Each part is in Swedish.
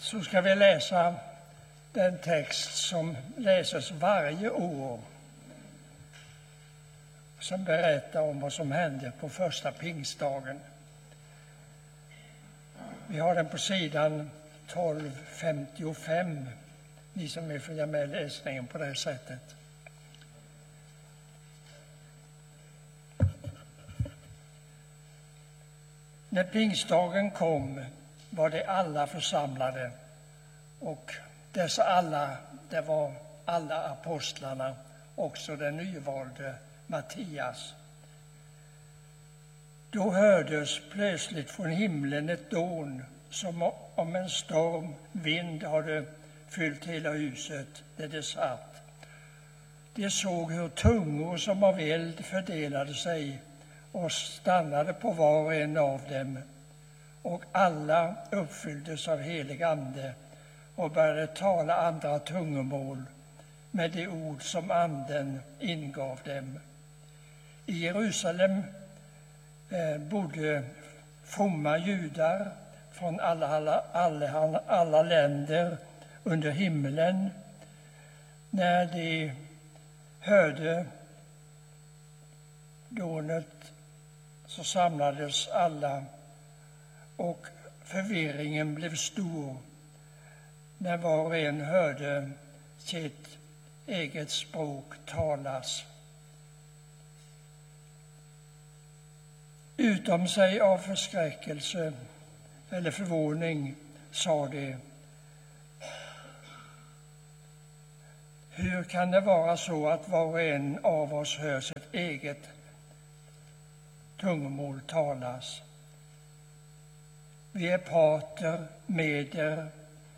så ska vi läsa den text som läses varje år, som berättar om vad som hände på första pingstdagen. Vi har den på sidan 1255, ni som vill följa med läsningen på det sättet. När pingstdagen kom var de alla församlade, och dessa alla, det var alla apostlarna, också den nyvalde Mattias. Då hördes plötsligt från himlen ett dån, som om en storm vind hade fyllt hela huset där de satt. De såg hur tungor som av eld fördelade sig och stannade på var och en av dem, och alla uppfylldes av helig ande och började tala andra tungomål med de ord som anden ingav dem. I Jerusalem bodde fromma judar från alla länder under himlen. När de hörde dånet så samlades alla, och förvirringen blev stor när var och en hörde sitt eget språk talas. Utom sig av förskräckelse eller förvåning sa de: hur kan det vara så att var och en av oss hör sitt eget tungomål talas? Vi är parter, meder.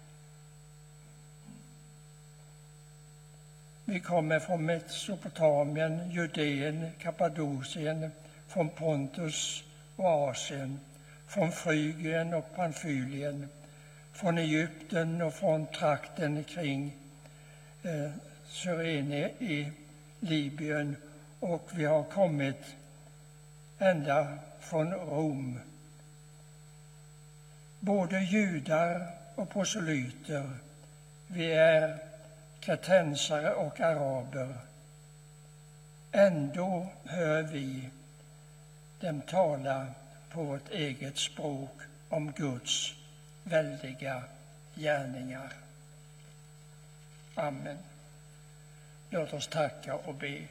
Vi kommer från Mesopotamien, Judeen, Kappadokien, från Pontus och Asien, från Frygien och Pamfylien, från Egypten och från trakten kring Cyrene i Libyen, och vi har kommit ända från Rom. Både judar och proselyter, vi är kretensare och araber. Ändå hör vi dem tala på vårt eget språk om Guds väldiga gärningar. Amen. Låt oss tacka och be.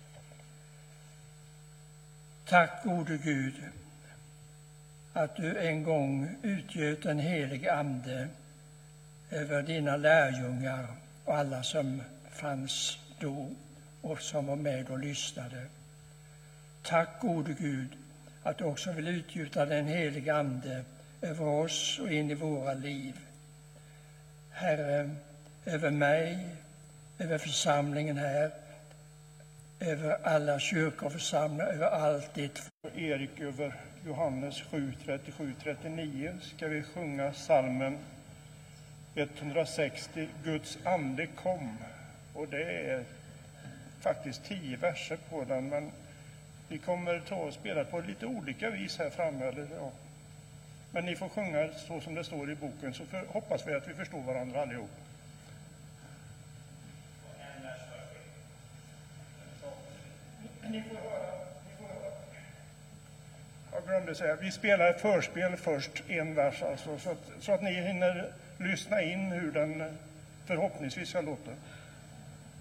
Tack, gode Gud, att du en gång utgöt en helig ande över dina lärjungar och alla som fanns då och som var med och lyssnade. Tack, gode Gud, att du också vill utgjuta den heliga ande över oss och in i våra liv. Herre, över mig, över församlingen här, över alla kyrkor och församlingar, över allt ditt. Erik, över Johannes 7:37-39 ska vi sjunga salmen 160, Guds ande kom. Och det är faktiskt 10 verser på den, men vi kommer ta och spela på lite olika vis här framme. Men ni får sjunga så som det står i boken, så hoppas vi att vi förstår varandra allihop. Ni får höra. Jag glömde säga, vi spelar ett förspel först, en vers alltså, så att ni hinner lyssna in hur den förhoppningsvis ska låta.